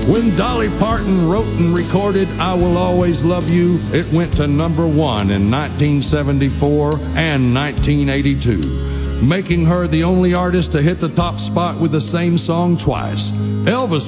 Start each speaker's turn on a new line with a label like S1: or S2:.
S1: When Dolly Parton wrote and recorded I Will Always Love You, it went to #1 in 1974 and 1982, making her the only artist to hit the top spot with the same song twice. Elvis